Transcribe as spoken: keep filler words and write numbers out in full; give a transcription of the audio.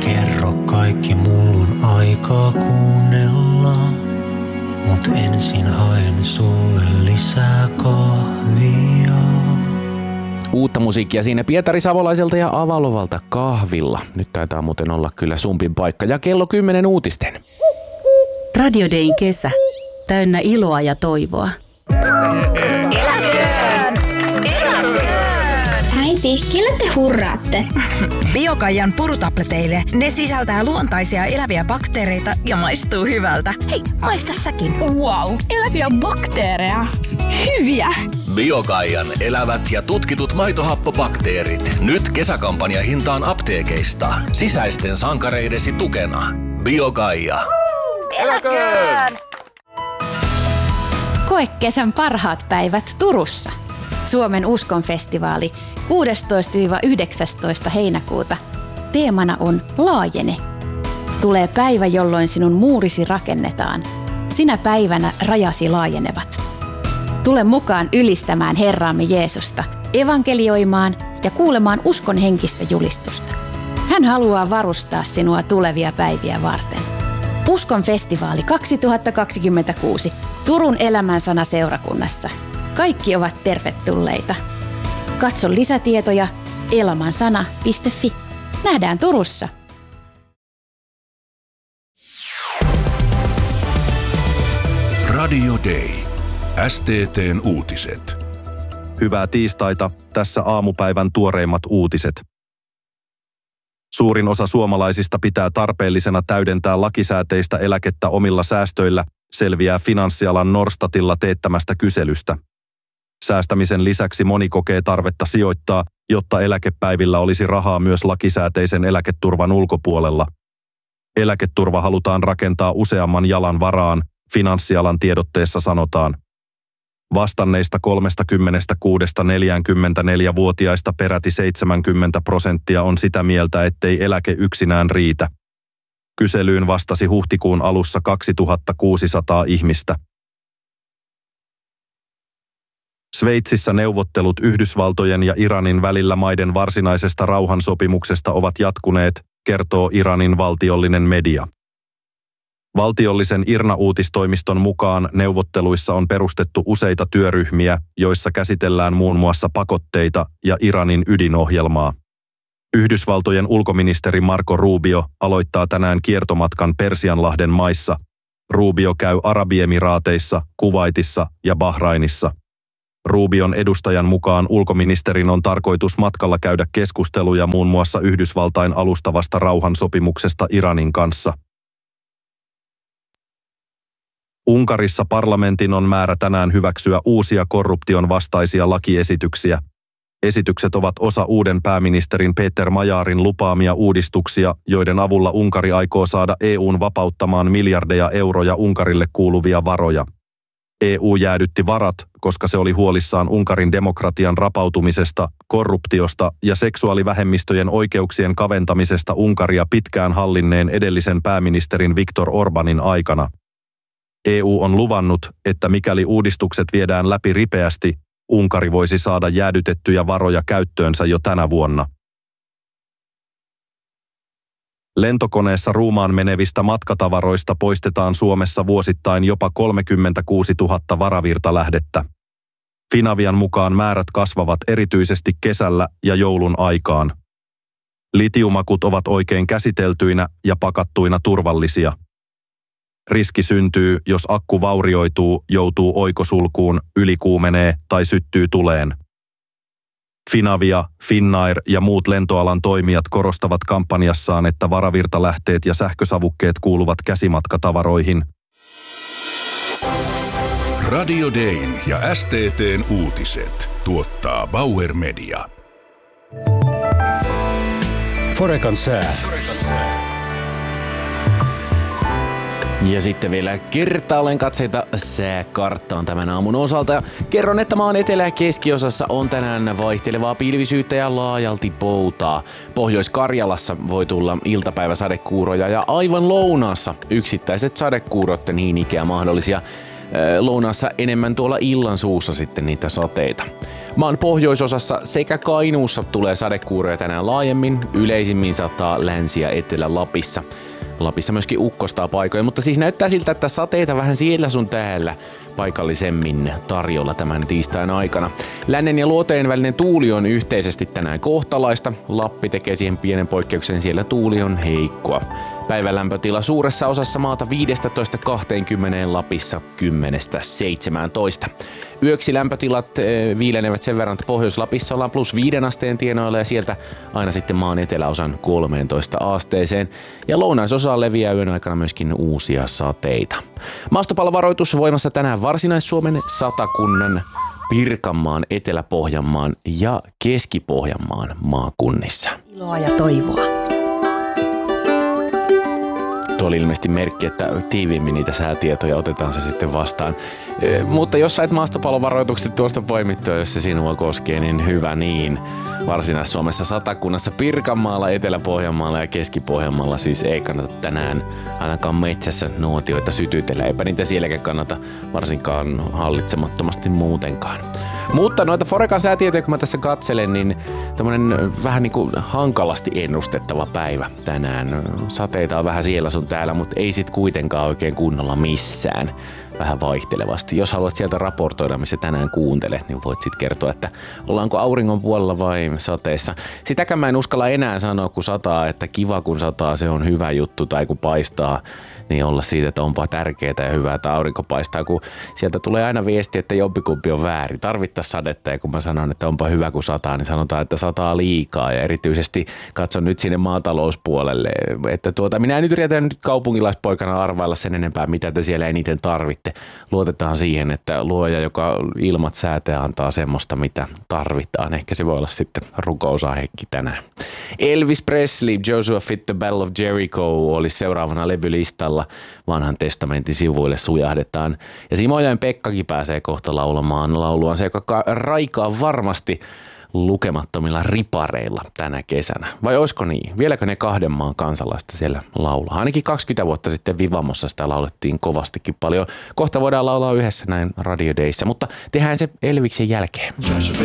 kerro kaikki, mullun aikaa kuunnella. Mut ensin haen sulle lisää kahvia. Uutta musiikkia siinä Pietari Savolaiselta ja Avalovalta kahvilla. Nyt taitaa muuten olla kyllä sumpin paikka. Ja kello kymmenen uutisten. Radio Dayn kesä. Täynnä iloa ja toivoa. Eläköön! Eläköön! Äiti, kelle te hurraatte? Biokaijan purutableteille. Ne sisältää luontaisia eläviä bakteereita ja maistuu hyvältä. Hei, maista säkin. Wow, eläviä bakteereja. Hyviä! Biokaijan elävät ja tutkitut maitohappobakteerit. Nyt kesäkampanja hintaan apteekeista. Sisäisten sankareidesi tukena. Biokaija. Eläköön! Koe kesän parhaat päivät Turussa. Suomen uskonfestivaali kuudestoista yhdeksästoista heinäkuuta. Teemana on Laajene. Tulee päivä, jolloin sinun muurisi rakennetaan. Sinä päivänä rajasi laajenevat. Tule mukaan ylistämään Herraamme Jeesusta, evankelioimaan ja kuulemaan uskon henkistä julistusta. Hän haluaa varustaa sinua tulevia päiviä varten. Uskon festivaali kaksituhattakaksikymmentäkuusi Turun Elämänsana seurakunnassa. Kaikki ovat tervetulleita. Katso lisätietoja elamansana piste fi. Nähdään Turussa. Radio Day. S T T:n uutiset. Hyvää tiistaita, tässä aamupäivän tuoreimmat uutiset. Suurin osa suomalaisista pitää tarpeellisena täydentää lakisääteistä eläkettä omilla säästöillä, selviää finanssialan Norstatilla teettämästä kyselystä. Säästämisen lisäksi moni kokee tarvetta sijoittaa, jotta eläkepäivillä olisi rahaa myös lakisääteisen eläketurvan ulkopuolella. Eläketurva halutaan rakentaa useamman jalan varaan, finanssialan tiedotteessa sanotaan. Vastanneista kolmekymmentäkuusi neljäkymmentäneljä-vuotiaista peräti seitsemänkymmentä prosenttia on sitä mieltä, ettei eläke yksinään riitä. Kyselyyn vastasi huhtikuun alussa kaksituhattakuusisataa ihmistä. Sveitsissä neuvottelut Yhdysvaltojen ja Iranin välillä maiden varsinaisesta rauhansopimuksesta ovat jatkuneet, kertoo Iranin valtiollinen media. Valtiollisen I R N A-uutistoimiston mukaan neuvotteluissa on perustettu useita työryhmiä, joissa käsitellään muun muassa pakotteita ja Iranin ydinohjelmaa. Yhdysvaltojen ulkoministeri Marco Rubio aloittaa tänään kiertomatkan Persianlahden maissa. Rubio käy Arabiemiraateissa, Kuwaitissa ja Bahrainissa. Rubion edustajan mukaan ulkoministerin on tarkoitus matkalla käydä keskusteluja muun muassa Yhdysvaltain alustavasta rauhansopimuksesta Iranin kanssa. Unkarissa parlamentin on määrä tänään hyväksyä uusia korruption vastaisia lakiesityksiä. Esitykset ovat osa uuden pääministerin Peter Majarin lupaamia uudistuksia, joiden avulla Unkari aikoo saada E U:n vapauttamaan miljardeja euroja Unkarille kuuluvia varoja. E U jäädytti varat, koska se oli huolissaan Unkarin demokratian rapautumisesta, korruptiosta ja seksuaalivähemmistöjen oikeuksien kaventamisesta Unkaria pitkään hallinneen edellisen pääministerin Viktor Orbanin aikana. E U on luvannut, että mikäli uudistukset viedään läpi ripeästi, Unkari voisi saada jäädytettyjä varoja käyttöönsä jo tänä vuonna. Lentokoneessa Ruumaan menevistä matkatavaroista poistetaan Suomessa vuosittain jopa kolmekymmentäkuusituhatta varavirtalähdettä. Finavian mukaan määrät kasvavat erityisesti kesällä ja joulun aikaan. Litiumakut ovat oikein käsiteltyinä ja pakattuina turvallisia. Riski syntyy, jos akku vaurioituu, joutuu oikosulkuun, ylikuumenee tai syttyy tuleen. Finavia, Finnair ja muut lentoalan toimijat korostavat kampanjassaan, että varavirtalähteet ja sähkösavukkeet kuuluvat käsimatkatavaroihin. Radio Dayn ja S T T:n uutiset tuottaa Bauer Media. Forekan sää. Ja sitten vielä kertaalleen katseita sääkarttaan tämän aamun osalta. Kerron, että maan etelä- ja keskiosassa on tänään vaihtelevaa pilvisyyttä ja laajalti poutaa. Pohjois-Karjalassa voi tulla iltapäiväsadekuuroja ja aivan lounaassa yksittäiset sadekuurot niin ikään mahdollisia. Lounaassa enemmän tuolla illan suussa sitten niitä sateita. Maan pohjoisosassa sekä Kainuussa tulee sadekuuroja tänään laajemmin, yleisimmin sataa Länsi- ja Etelä-Lapissa. Lapissa myöskin ukkostaa paikoja, mutta siis näyttää siltä, että sateita vähän siellä sun täällä paikallisemmin tarjolla tämän tiistain aikana. Lännen ja luoteen välinen tuuli on yhteisesti tänään kohtalaista. Lappi tekee siihen pienen poikkeuksen, siellä tuuli on heikkoa. Päivän lämpötila suuressa osassa maata viisitoista kaksikymmentä, Lapissa kymmenestä seitsemääntoista. Yöksi lämpötilat viilenevät sen verran, että Pohjois-Lapissa ollaan plus viiden asteen tienoilla ja sieltä aina sitten maan eteläosan kolmeentoista asteeseen. Ja lounaisosaan leviää yön aikana myöskin uusia sateita. Maastopalovaroitus voimassa tänään Varsinais-Suomen, Satakunnan, Pirkanmaan, Etelä-Pohjanmaan ja Keski-Pohjanmaan maakunnissa. Iloa ja toivoa. Tuo oli ilmeisesti merkki, että tiiviimmin niitä säätietoja otetaan se sitten vastaan. E, mutta jos sait maastopalovaroitukset tuosta poimittua, jos se sinua koskee, niin hyvä niin. Varsinais-Suomessa, Satakunnassa, Pirkanmaalla, Etelä-Pohjanmaalla ja Keski-Pohjanmaalla siis ei kannata tänään ainakaan metsässä nuotioita sytytellä. Eipä niitä sielläkään kannata varsinkaan hallitsemattomasti muutenkaan. Mutta noita Forecan säätietoja, kun mä tässä katselen, niin tämmönen vähän niin kuin hankalasti ennustettava päivä tänään. Sateita on vähän siellä sun täällä, mutta ei sit kuitenkaan oikein kunnolla missään. Vähän vaihtelevasti. Jos haluat sieltä raportoida, missä tänään kuuntelet, niin voit sit kertoa, että ollaanko auringon puolella vai sateessa. Sitäkään mä en uskalla enää sanoa, kun sataa, että kiva kun sataa, se on hyvä juttu, tai kun paistaa, niin olla siitä, että onpa tärkeää ja hyvää, että aurinko paistaa, kun sieltä tulee aina viesti, että jompikumpi on väärin. Tarvittaisiin sadetta, ja kun mä sanon, että onpa hyvä kun sataa, niin sanotaan, että sataa liikaa, ja erityisesti katson nyt sinne maatalouspuolelle, että tuota, minä en nyt yritä nyt kaupunkilaispoikana arvailla sen enempää, mitä te siellä eniten tarvitte. Luotetaan siihen, että luoja, joka ilmat säätää, antaa semmoista, mitä tarvitaan. Ehkä se voi olla sitten rukousaihekin tänään. Elvis Presley, Joshua Fit the Battle of Jericho oli seuraavana levylistalla. Vanhan testamentin sivuille sujahdetaan. Ja Simojoen Pekkakin pääsee kohta laulamaan lauluaan, se joka raikaa varmasti lukemattomilla ripareilla tänä kesänä. Vai olisiko niin? Vieläkö ne kahden maan kansalaista siellä laulaa? Ainakin kaksikymmentä vuotta sitten Vivamossa sitä laulettiin kovastikin paljon. Kohta voidaan laulaa yhdessä näin Radio Dayssä, mutta tehdään se Elviksen jälkeen.